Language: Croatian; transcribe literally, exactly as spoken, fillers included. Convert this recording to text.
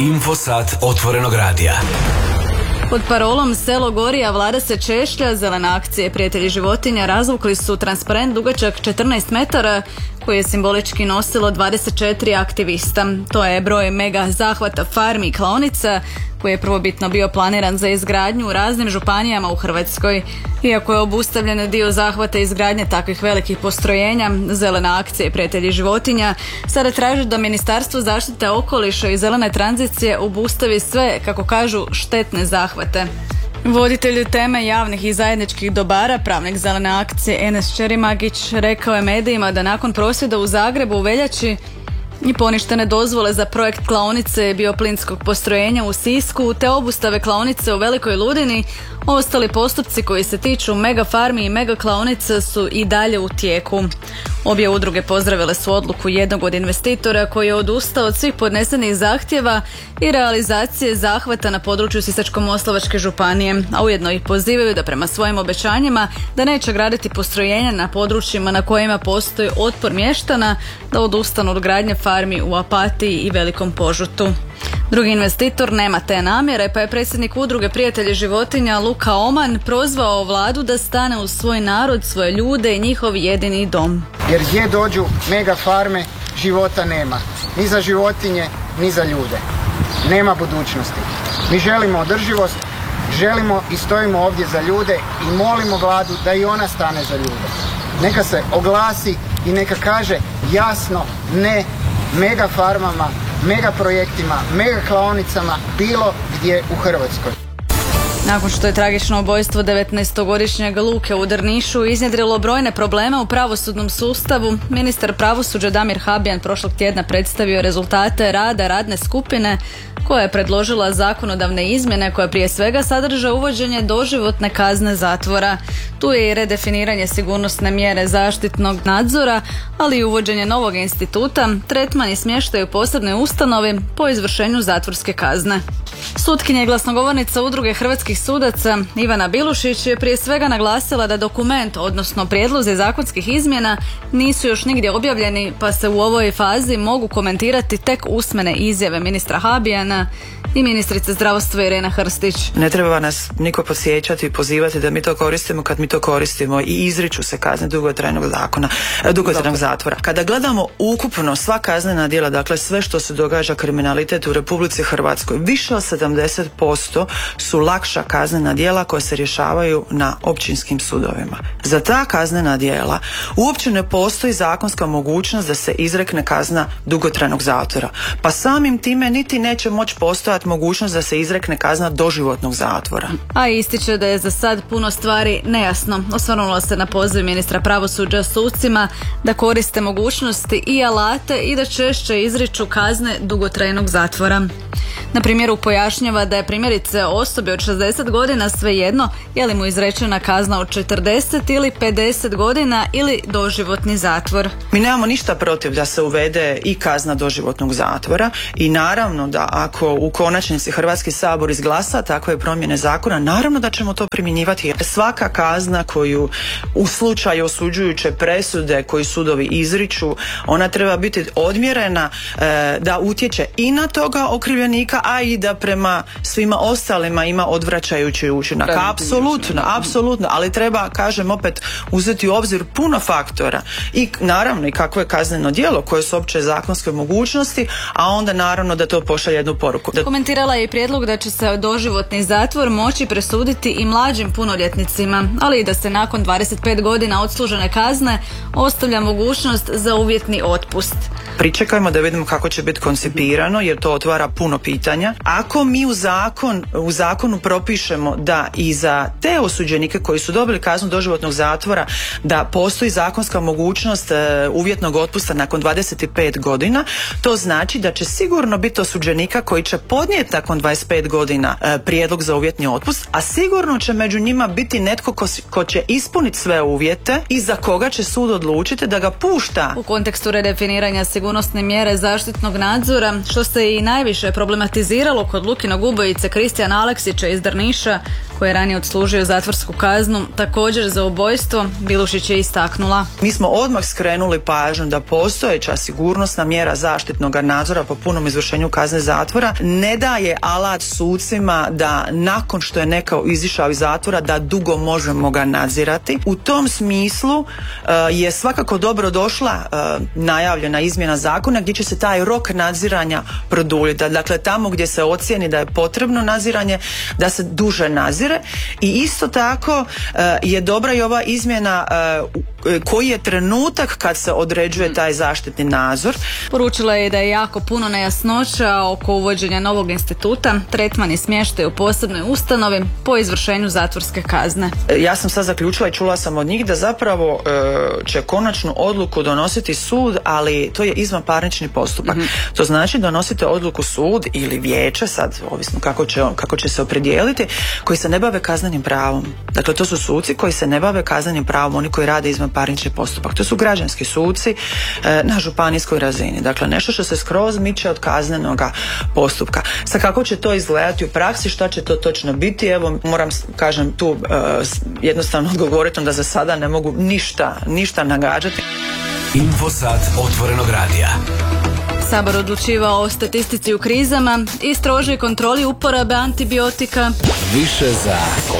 Infosat otvorenog radija. Pod parolom Selo gori, a vlada se češlja, zelena akcije Prijatelji životinja razvukli su transparent dugačak četrnaest metara koji je simbolički nosilo dvadeset četiri aktivista. To je broj mega zahvata farmi i klaonica koji je prvobitno bio planiran za izgradnju u raznim županijama u Hrvatskoj. Iako je obustavljen dio zahvata izgradnje takvih velikih postrojenja, zelena akcija Prijatelji životinja sada traži da Ministarstvo zaštite okoliša i zelene tranzicije obustavi sve, kako kažu, štetne zahvate. Voditelj teme javnih i zajedničkih dobara, pravnik zelene akcije Enes Čerimagić, rekao je medijima da nakon prosvjeda u Zagrebu u veljači i poništene dozvole za projekt klaonice bioplinskog postrojenja u Sisku te obustave klaonice u Velikoj Ludini, ostali postupci koji se tiču mega farmi i mega klaonica su i dalje u tijeku. Obje udruge pozdravile su odluku jednog od investitora koji je odustao od svih podnesenih zahtjeva i realizacije zahvata na području Sisačko-moslavačke županije, a ujedno ih pozivaju da prema svojim obećanjima da neće graditi postrojenja na područjima na kojima postoji otpor mještana, da odustanu od gradnje farmi u Opatiji i Velikom Požutu. Drugi investitor nema te namjere, pa je predsjednik udruge Prijatelji životinja Luka Oman prozvao vladu da stane uz svoj narod, svoje ljude i njihov jedini dom. Jer gdje dođu mega farme, života nema. Ni za životinje, ni za ljude. Nema budućnosti. Mi želimo održivost, želimo i stojimo ovdje za ljude i molimo vladu da i ona stane za ljude. Neka se oglasi i neka kaže jasno ne mega farmama, mega projektima, mega klaonicama bilo gdje u Hrvatskoj. Nakon što je tragično ubojstvo devetnaestogodišnjeg Luke u Drnišu iznjedrilo brojne probleme u pravosudnom sustavu, ministar pravosuđa Damir Habijan prošlog tjedna predstavio rezultate rada radne skupine koja je predložila zakonodavne izmjene koje prije svega sadrže uvođenje doživotne kazne zatvora. Tu je i redefiniranje sigurnosne mjere zaštitnog nadzora, ali i uvođenje novog instituta, tretman i smještaj u posebnoj ustanovi po izvršenju zatvorske kazne. Sutkinja i glasnogovornica udruge hrvatskih sudaca Ivana Bilušić je prije svega naglasila da dokument, odnosno prijedlozi zakonskih izmjena, nisu još nigdje objavljeni, pa se u ovoj fazi mogu komentirati tek usmene izjave ministra Habijana i ministrice zdravstva Irene Hrstić. Ne treba nas niko podsjećati i pozivati da mi to koristimo kad mi to koristimo i izriču se kazne dugotrajnog zakona, dugotrajnog zatvora. Kada gledamo ukupno sva kaznena djela, dakle sve što se događa kriminalitet u Republici Hrvatskoj, više od sedamdeset posto su lakša kaznena djela koja se rješavaju na općinskim sudovima. Za ta kaznena djela uopće ne postoji zakonska mogućnost da se izrekne kazna dugotrajnog zatvora. Pa samim time niti neće moći postojati mogućnost da se izrekne kazna doživotnog zatvora. A ističe da je za sad puno stvari nejasno. Osvrnula se na poziv ministra pravosuđa sucima da koriste mogućnosti i alate i da češće izriču kazne dugotrajnog zatvora. Na primjeru pojašnjava da je primjerice osobi od šezdeset godina svejedno je li mu izrečena kazna od četrdeset ili pedeset godina ili doživotni zatvor. Mi nemamo ništa protiv da se uvede i kazna doživotnog zatvora i naravno da ako u konačnici Hrvatski sabor izglasa takve promjene zakona, naravno da ćemo to primjenjivati. Svaka kazna koju u slučaju osuđujuće presude koji sudovi izriču, ona treba biti odmjerena e, da utječe i na toga okrivljenika, a i da prema svima ostalima ima odvraćajući učinak. Apsolutno, apsolutno, ali treba, kažem opet, uzeti u obzir puno faktora i naravno i kakvo je kazneno djelo, koje su opće zakonske mogućnosti, a onda naravno da to pošalje jednu poruku. Da... Komentirala je i prijedlog da će se doživotni zatvor moći presuditi i mlađim punoljetnicima, ali i da se nakon dvadeset pet godina odslužene kazne ostavlja mogućnost za uvjetni otpust. Pričekajmo da vidimo kako će biti koncipirano, jer to otvara puno pitanja. Ako mi u, zakon, u zakonu propišemo da i za te osuđenike koji su dobili kaznu doživotnog zatvora da postoji zakonska mogućnost e, uvjetnog otpusta nakon dvadeset pet godina, to znači da će sigurno biti osuđenika koji će podnijeti nakon dvadeset pet godina e, prijedlog za uvjetni otpust, a sigurno će među njima biti netko ko, ko će ispuniti sve uvjete i za koga će sud odlučiti da ga pušta. U kontekstu redefiniranja sigurnosne mjere zaštitnog nadzora, što se i najviše problematiziralo kod Lukinog ubojice Kristijana Aleksića iz Drniša, koji je ranije odslužio zatvorsku kaznu, također za ubojstvo, Bilušić je istaknula. Mi smo odmah skrenuli pažnju da postojeća sigurnosna mjera zaštitnog nadzora po punom izvršenju kazne zatvora ne daje alat sucima da nakon što je neko izišao iz zatvora da dugo možemo ga nadzirati. U tom smislu uh, je svakako dobro došla uh, najavljena izmjena zakona gdje će se taj rok nadziranja produljiti. Dakle, tamo gdje se ocijeni da je potrebno nadziranje, da se duže nadzire. I isto tako uh, je dobra i ova izmjena uh, koji je trenutak kad se određuje taj zaštitni nadzor. Poručila je da je jako puno nejasnoća oko uvođenja novog instituta, tretman i smještaj u posebnoj ustanovi po izvršenju zatvorske kazne. Ja sam sad zaključila i čula sam od njih da zapravo e, će konačnu odluku donositi sud, ali to je izvanparnični postupak. Mm-hmm. To znači donosite odluku sud ili vijeće, sad ovisno kako će, kako će se opredijeliti, koji se ne bave kaznenim pravom. Dakle, to su suci koji se ne bave kaznenim pravom, oni koji rade izvanparnični postupak. To su građanski suci e, na županijskoj razini. Dakle, nešto što se skroz miče od kaznenog postupka. Sad kako će to izgledati u praksi, šta će to točno biti, evo moram, kažem, tu uh, jednostavno odgovoriti da za sada ne mogu ništa, ništa nagađati. Infosat otvorenog radija. Sabor odlučivao o statistici u krizama i strožoj kontroli uporabe antibiotika. Više za